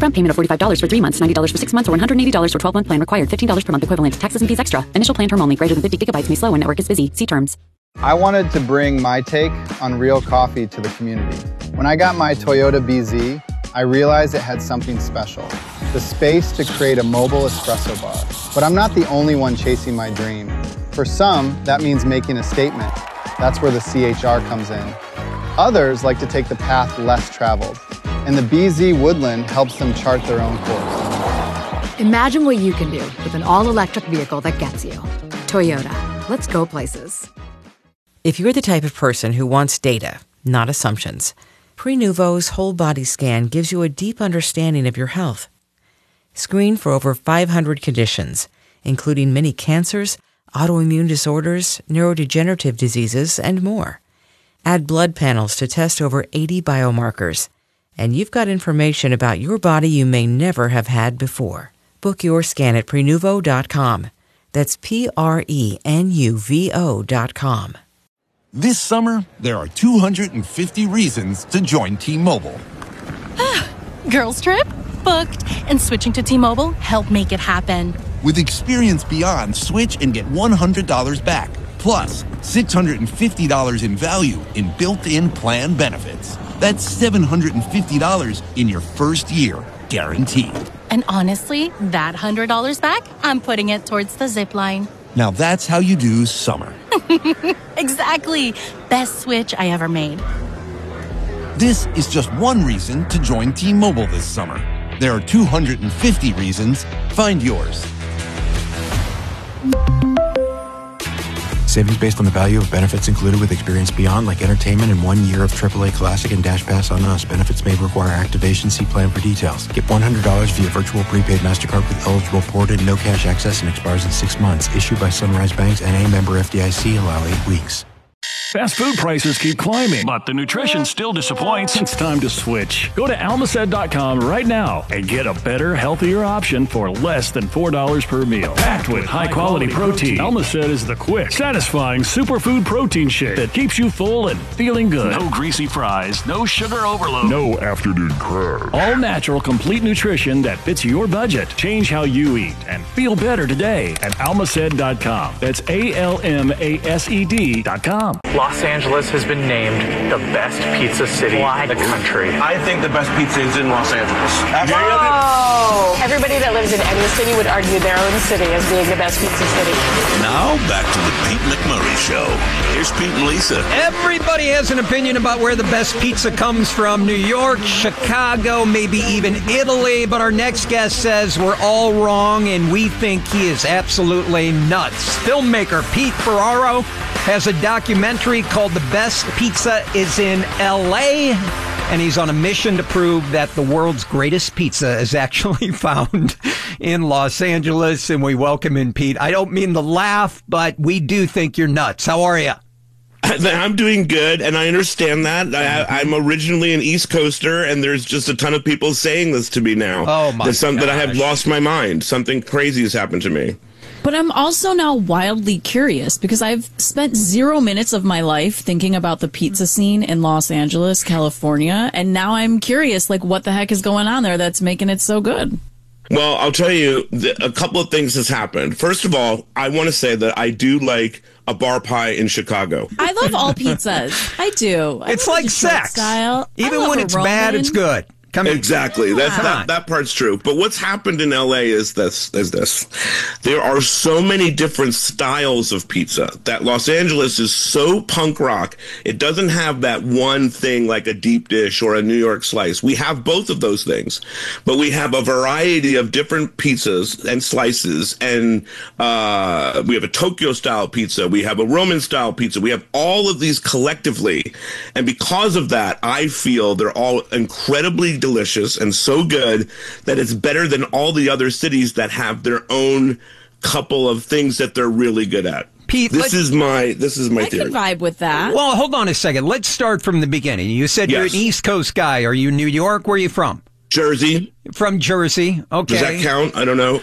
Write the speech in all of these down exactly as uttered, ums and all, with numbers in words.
Upfront payment of forty-five dollars for three months, ninety dollars for six months, or one hundred eighty dollars for twelve-month plan required. fifteen dollars per month equivalent. Taxes and fees extra. Initial plan term only. Greater than fifty gigabytes may slow when network is busy. See terms. I wanted to bring my take on real coffee to the community. When I got my Toyota B Z, I realized it had something special. The space to create a mobile espresso bar. But I'm not the only one chasing my dream. For some, that means making a statement. That's where the C H R comes in. Others like to take the path less traveled. And the B Z Woodland helps them chart their own course. Imagine what you can do with an all-electric vehicle that gets you. Toyota. Let's go places. If you're the type of person who wants data, not assumptions, Prenuvo's whole body scan gives you a deep understanding of your health. Screen for over five hundred conditions, including many cancers, autoimmune disorders, neurodegenerative diseases, and more. Add blood panels to test over eighty biomarkers, and you've got information about your body you may never have had before. Book your scan at Prenuvo dot com. That's P R E N U V O dot com. This summer, there are two hundred fifty reasons to join T-Mobile. Girls trip? Booked. And switching to T-Mobile helped make it happen. With Experience Beyond, switch and get one hundred dollars back. Plus, six hundred fifty dollars in value in built-in plan benefits. That's seven hundred fifty dollars in your first year, guaranteed. And honestly, that one hundred dollars back, I'm putting it towards the zip line. Now that's how you do summer. Exactly. Best switch I ever made. This is just one reason to join T-Mobile this summer. There are two hundred fifty reasons. Find yours. Savings based on the value of benefits included with Experience Beyond, like entertainment and one year of triple A Classic and Dash Pass on us. Benefits may require activation. See plan for details. Get one hundred dollars via virtual prepaid MasterCard with eligible port and no cash access and expires in six months. Issued by Sunrise Banks and a member F D I C. Allow eight weeks. Fast food prices keep climbing, but the nutrition still disappoints. It's time to switch. Go to almacet dot com right now and get a better, healthier option for less than four dollars per meal. Packed with high-quality protein, Almacet is the quick, satisfying superfood protein shake that keeps you full and feeling good. No greasy fries, no sugar overload, no afternoon crash. All natural, complete nutrition that fits your budget. Change how you eat and feel better today at almacet dot com. That's A L M A S E D dot com. Los Angeles has been named the best pizza city in the country. I think the best pizza is in Los Angeles. Oh! Everybody that lives in any city would argue their own city as being the best pizza city. Now, back to the Pete McMurray Show. Here's Pete and Lisa. Everybody has an opinion about where the best pizza comes from. New York, Chicago, maybe even Italy. But our next guest says we're all wrong, and we think he is absolutely nuts. Filmmaker Pete Ferraro has a documentary called The Best Pizza is in L A, and he's on a mission to prove that the world's greatest pizza is actually found in Los Angeles, and we welcome in Pete. I don't mean to laugh, but we do think you're nuts. How are you? I'm doing good, and I understand that. I, I'm originally an East Coaster, and there's just a ton of people saying this to me now. Oh, my There's some, gosh. that I have lost my mind. Something crazy has happened to me. But I'm also now wildly curious because I've spent zero minutes of my life thinking about the pizza scene in Los Angeles, California, and now I'm curious, like, what the heck is going on there that's making it so good? Well, I'll tell you, th- a couple of things has happened. First of all, I want to say that I do like a bar pie in Chicago. I love all pizzas. I do. I It's like sex. Style. Even when it's bad, it's good. Come exactly. Yeah. That's that, that part's true. But what's happened in L A is this is this. There are so many different styles of pizza that Los Angeles is so punk rock. It doesn't have that one thing like a deep dish or a New York slice. We have both of those things, but we have a variety of different pizzas and slices, and uh, we have a Tokyo style pizza. We have a Roman style pizza. We have all of these collectively, and because of that, I feel they're all incredibly delicious and so good that it's better than all the other cities that have their own couple of things that they're really good at. Pete, this is my this is my I theory. could vibe with that. Well, hold on a second. Let's start from the beginning. You said Yes. you're an East Coast guy. Are you New York? Where are you from? Jersey. From Jersey. Okay. Does that count? I don't know.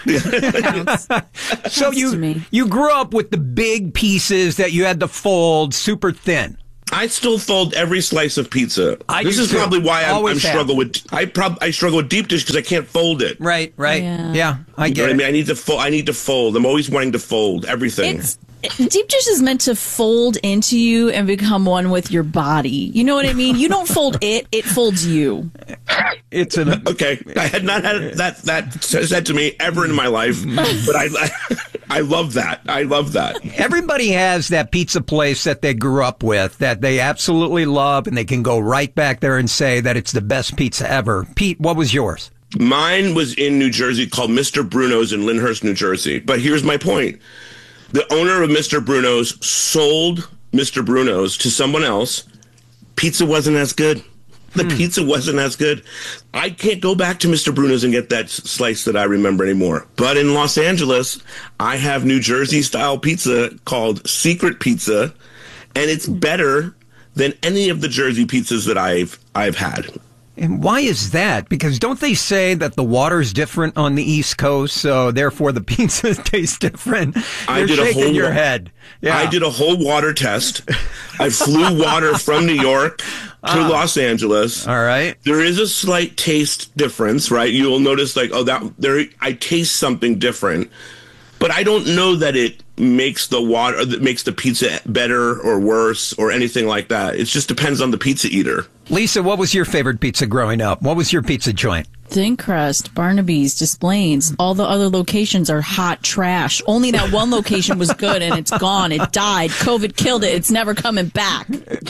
So you you grew up with the big pieces that you had to fold super thin. I still fold every slice of pizza. I this do is too. probably why I'm, I'm Always have. struggle with. I prob I struggle with deep dish because I can't fold it. Right, right. Yeah, yeah I you get know what it. I mean, I need to fold. I need to fold. I'm always wanting to fold everything. It's, deep dish is meant to fold into you and become one with your body. You know what I mean? You don't fold it; it folds you. It's an okay. I had not had that that said to me ever in my life, but I I love that. I love that. Everybody has that pizza place that they grew up with that they absolutely love, and they can go right back there and say that it's the best pizza ever. Pete, what was yours? Mine was in New Jersey called Mister Bruno's in Lyndhurst, New Jersey. But here's my point. The owner of Mister Bruno's sold Mister Bruno's to someone else. Pizza wasn't as good. The hmm. pizza wasn't as good. I can't go back to Mister Bruno's and get that slice that I remember anymore. But in Los Angeles, I have New Jersey-style pizza called Secret Pizza, and it's better than any of the Jersey pizzas that I've I've had. And why is that? Because don't they say that the water's different on the East Coast, so therefore the pizza tastes different? You're I did shaking a whole your wa- head. Yeah. I did a whole water test. I flew water from New York to ah. Los Angeles. All right. There is a slight taste difference, right? You'll notice, like, oh, that there. I taste something different, but I don't know that it makes the water that makes the pizza better or worse or anything like that. It just depends on the pizza eater. Lisa, what was your favorite pizza growing up? What was your pizza joint? Thin Crust, Barnaby's, Des Plaines. All the other locations are hot trash. Only that one location was good, and it's gone. It died. COVID killed it. It's never coming back.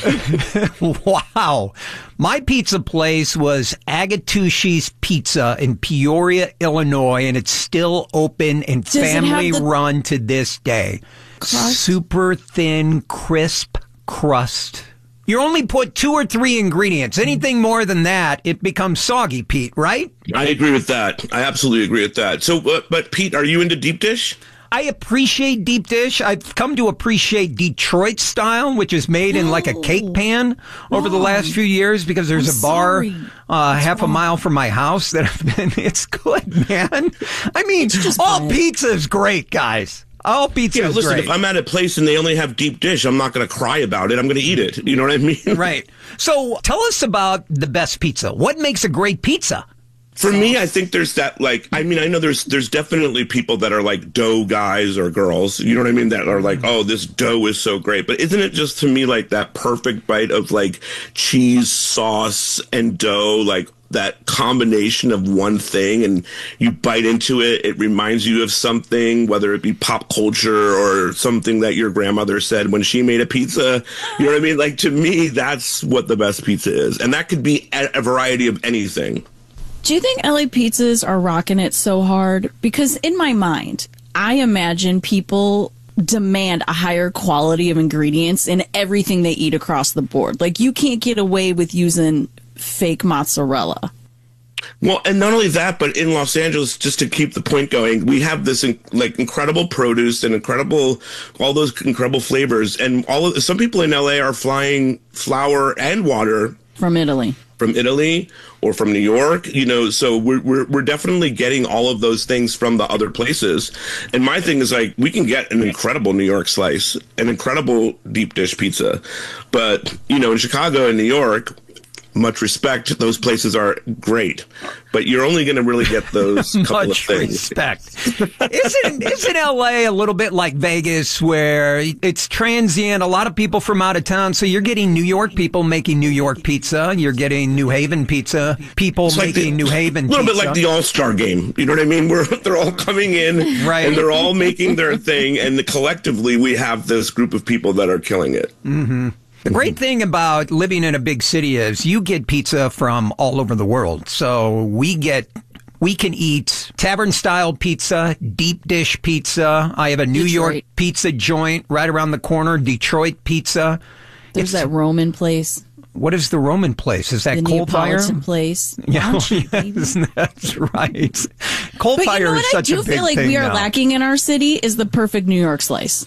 Wow. My pizza place was Agatushi's Pizza in Peoria, Illinois, and it's still open and Does family the- run to this day. Crust? Super thin, crisp crust. You only put two or three ingredients. Anything more than that, it becomes soggy, Pete, right? I agree with that. I absolutely agree with that. So, uh, but Pete, are you into deep dish? I appreciate deep dish. I've come to appreciate Detroit style, which is made in like a cake pan over the last few years because there's I'm a bar sorry. uh, half wrong. a mile from my house that I've been. It's good, man. I mean, all bad. Pizza is great, guys. All pizza yeah, is listen, great. If I'm at a place and they only have deep dish, I'm not going to cry about it. I'm going to eat it. You know what I mean? Right. So tell us about the best pizza. What makes a great pizza? For me, I think there's that, like, I mean, I know there's there's definitely people that are like dough guys or girls, you know what I mean, that are like, oh, this dough is so great. But isn't it just to me like that perfect bite of like cheese, sauce, and dough, like that combination of one thing, and you bite into it, it reminds you of something, whether it be pop culture or something that your grandmother said when she made a pizza. You know what I mean? Like, to me, that's what the best pizza is. And that could be a, a variety of anything. Do you think L A pizzas are rocking it so hard? Because in my mind, I imagine people demand a higher quality of ingredients in everything they eat across the board. Like, you can't get away with using fake mozzarella. Well, and not only that, but in Los Angeles, just to keep the point going, we have this in, like incredible produce and incredible, all those incredible flavors. And all of, some people in L A are flying flour and water from Italy. From Italy or from New York, you know, so we're, we're we're definitely getting all of those things from the other places. And my thing is, like, we can get an incredible New York slice, an incredible deep dish pizza. But, you know, in Chicago and New York, much respect, those places are great. But you're only going to really get those couple much of things. Respect. Isn't, isn't L A a little bit like Vegas where it's transient, a lot of people from out of town, so you're getting New York people making New York pizza, you're getting New Haven pizza, people It's like making the- New Haven pizza. A little bit like the All-Star game, you know what I mean? Where they're all coming in, Right. and they're all making their thing, and collectively we have this group of people that are killing it. Mm-hmm. The great thing about living in a big city is you get pizza from all over the world. So we get, we can eat tavern-style pizza, deep dish pizza. I have a New Detroit. York pizza joint right around the corner, Detroit pizza. There's that Roman place. What is the Roman place? Is that The coal fire? Neapolitan place. Yeah, Raunchy, baby. yes, that's right. Coal But fire you know is what such I do a big feel like thing we are now. lacking in our city is the perfect New York slice.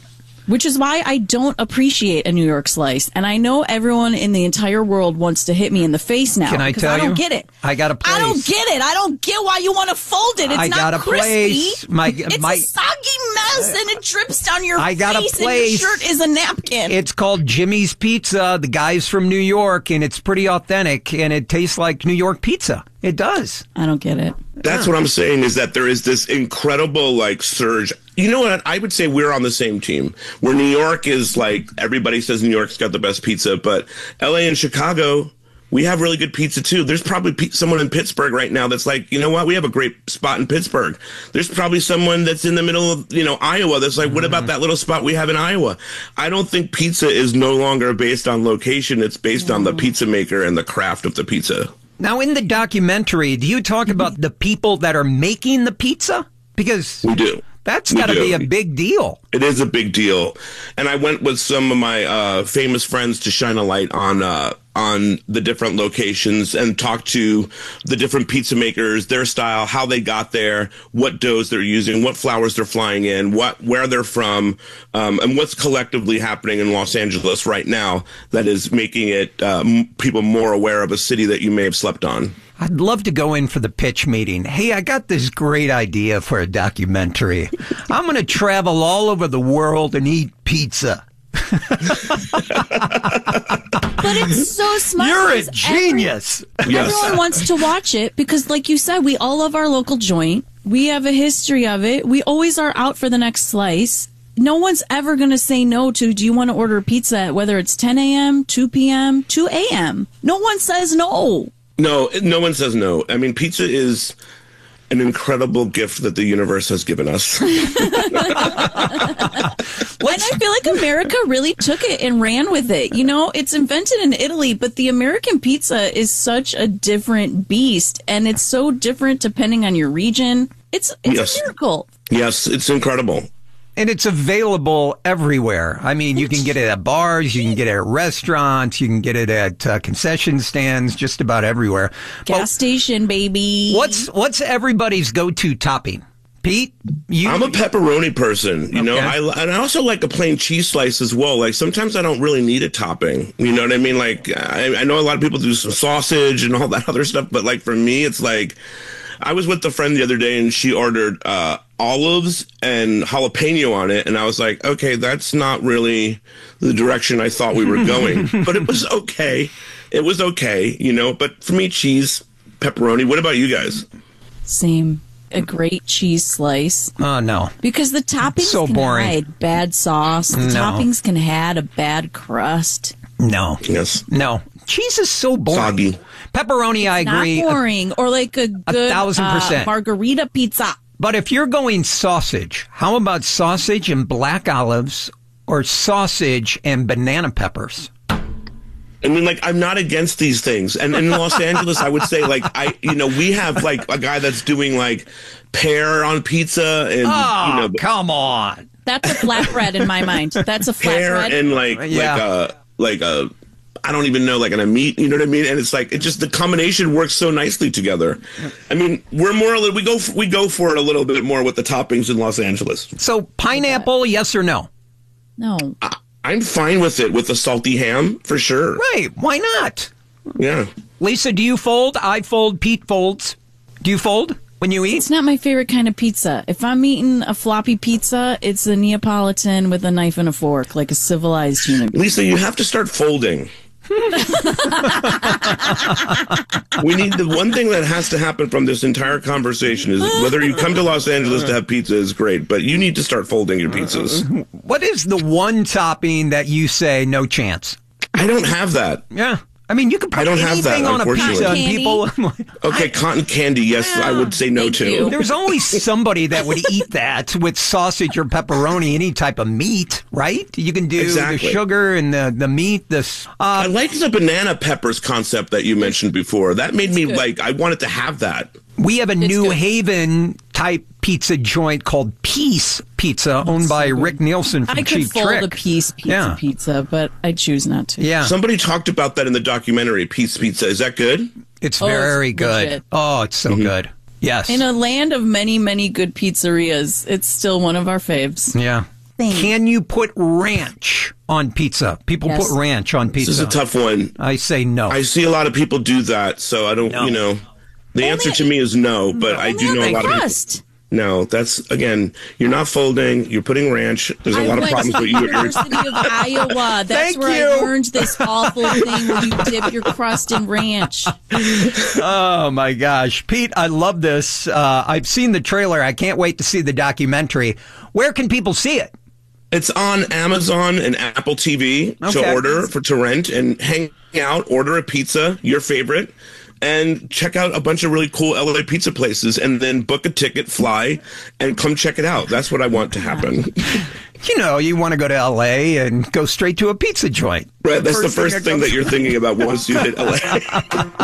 Which is why I don't appreciate a New York slice. And I know everyone in the entire world wants to hit me in the face now. Can I tell I don't you? get it. I got a place. I don't get it. I don't get why you want to fold it. It's I not got a crispy. place. My, it's my, a soggy mess and it drips down your I got face a place. and your shirt is a napkin. It's called Jimmy's Pizza. The guy's from New York, and it's pretty authentic, and it tastes like New York pizza. It does. I don't get it. That's what I'm saying, is that there is this incredible, like, surge. You know what? I would say we're on the same team. Where New York is, like, everybody says New York's got the best pizza, but L A and Chicago, we have really good pizza, too. There's probably pe- someone in Pittsburgh right now that's like, you know what? We have a great spot in Pittsburgh. There's probably someone that's in the middle of, you know, Iowa that's like, what about that little spot we have in Iowa? I don't think pizza is no longer based on location. It's based on the pizza maker and the craft of the pizza. Now, in the documentary, do you talk about the people that are making the pizza? Because we do. That's We got to do. be a big deal. It is a big deal. And I went with some of my uh, famous friends to shine a light on uh, on the different locations and talk to the different pizza makers, their style, how they got there, what doughs they're using, what flours they're flying in, what where they're from, um, and what's collectively happening in Los Angeles right now that is making it uh, m- people more aware of a city that you may have slept on. I'd love to go in for the pitch meeting. Hey, I got this great idea for a documentary. I'm going to travel all over the world and eat pizza. But it's so smart. You're a because genius. Every, Yes. Everyone wants to watch it because, like you said, we all love our local joint. We have a history of it. We always are out for the next slice. No one's ever going to say no to, do you want to order pizza at whether it's ten a.m., two p.m., two a.m.? No one says no. No, no one says no. I mean, pizza is an incredible gift that the universe has given us. And I feel like America really took it and ran with it. You know, it's invented in Italy, but the American pizza is such a different beast, and it's so different depending on your region. It's, it's Yes. a miracle. Yes, it's incredible. And it's available everywhere. I mean, you can get it at bars, you can get it at restaurants, you can get it at uh, concession stands, just about everywhere. Gas Well, station, baby. What's what's everybody's go-to topping? Pete, you I'm a pepperoni person, you know. Okay. I and I also like a plain cheese slice as well. Like sometimes I don't really need a topping. You know what I mean? Like I, I know a lot of people do some sausage and all that other stuff, but like for me, it's like I was with a friend the other day and she ordered uh, olives and jalapeno on it, and I was like, okay, that's not really the direction I thought we were going, but it was okay. It was okay, you know. But for me, cheese, pepperoni. What about you guys? Same. A great cheese slice. Oh, no. Because the toppings So can boring. hide bad sauce. The No. toppings can hide a bad crust. No. Yes. No. Cheese is so boring. Soggy. Pepperoni, I agree. Not boring. Or like a good thousand uh, percent. margarita pizza. But if you're going sausage, how about sausage and black olives or sausage and banana peppers? I mean, like, I'm not against these things. And in Los Angeles, I would say, like, I, you know, we have, like, a guy that's doing, like, pear on pizza and, Oh, you know, come on. That's a flatbread in my mind. That's a pear flatbread. and, like, Yeah. like a, like a, I don't even know, like, in a meat, you know what I mean? And it's like, it just, the combination works so nicely together. I mean, we're more, we go, for, we go for it a little bit more with the toppings in Los Angeles. So pineapple, yes or no? No. I, I'm fine with it, with the salty ham, for sure. Right. Why not? Yeah. Lisa, do you fold? I fold. Pete folds. Do you fold when you eat? It's not my favorite kind of pizza. If I'm eating a floppy pizza, it's a Neapolitan with a knife and a fork, like a civilized human being. Lisa, you have to start folding. We need the one thing that has to happen from this entire conversation is whether you come to Los Angeles to have pizza is great, but you need to start folding your pizzas. What is the one topping that you say no chance? I don't have that. Yeah. I mean, you can put I don't have anything that, on a unfortunately. pizza and people... Okay, cotton candy, yes, I would say no Thank to. you. There's always somebody that would eat that with sausage or pepperoni, any type of meat, right? You can do Exactly. the sugar and the, the meat. This I uh, like the banana peppers concept that you mentioned before. That made me like, I wanted to have that. We have a New Haven type pizza joint called Peace Pizza, owned by Rick Nielsen from I could Cheap fold Trick. a piece pizza Yeah. pizza, but I choose not to. Yeah. Somebody talked about that in the documentary, Peace Pizza. Is that good? It's Oh, very it's good. legit. Oh, it's so good. Yes. In a land of many, many good pizzerias, it's still one of our faves. Yeah. thing. Can you put ranch on pizza? People Yes. put ranch on pizza. This is a tough one. I say no. I see a lot of people do that, so I don't, No. you know. The answer to me is no, but I do know a lot of crust. people. No, that's, again, you're not folding, you're putting ranch. There's a I lot of went problems to with the you. University of Iowa. That's Thank where you. I learned this awful thing where you dip your crust in ranch. Oh, my gosh. Pete, I love this. Uh, I've seen the trailer. I can't wait to see the documentary. Where can people see it? It's on Amazon and Apple T V Okay. to order, for to rent, and hang out, order a pizza, your favorite, and check out a bunch of really cool L A pizza places, and then book a ticket, fly, and come check it out. That's what I want to happen. You know, you want to go to L A and go straight to a pizza joint. Right, that's the First thing first that thing comes- that you're thinking about once you hit L A.